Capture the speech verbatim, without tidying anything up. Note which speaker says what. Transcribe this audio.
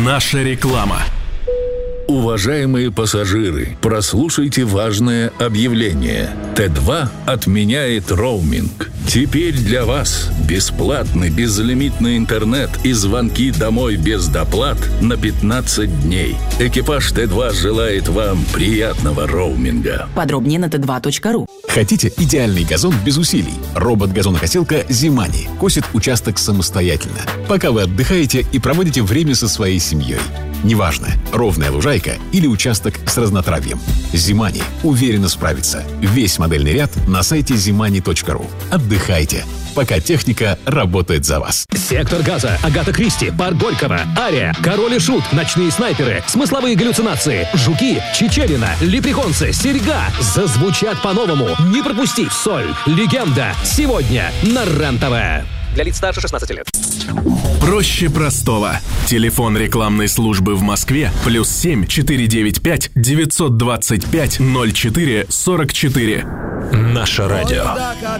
Speaker 1: Наша реклама.
Speaker 2: Уважаемые пассажиры, прослушайте важное объявление. Тэ два отменяет роуминг. Теперь для вас бесплатный безлимитный интернет и звонки домой без доплат на пятнадцать дней. Экипаж Тэ два желает вам приятного роуминга.
Speaker 3: Подробнее на тэ два точка ру.
Speaker 4: Хотите идеальный газон без усилий? Робот-газонокосилка «Зимани» косит участок самостоятельно, пока вы отдыхаете и проводите время со своей семьей. Неважно, ровная лужайка или участок с разнотравьем. «Зимани» уверенно справится. Весь модельный ряд на сайте зимани точка ру. Отдыхайте, пока техника работает за вас.
Speaker 5: «Сектор газа», «Агата Кристи», «Парк Горького», «Ария», «Король и Шут», «Ночные снайперы», «Смысловые галлюцинации», «Жуки», «Чичерина», «Лепреконцы», «Серьга» зазвучат по-новому. Не пропусти «Соль», «Легенда» сегодня на РЕН-ТВ. Для лиц старше шестнадцати лет.
Speaker 1: Проще простого. Телефон рекламной службы в Москве плюс семь четыре девять пять девятьсот двадцать пять ноль четыре сорок четыре. Наше радио.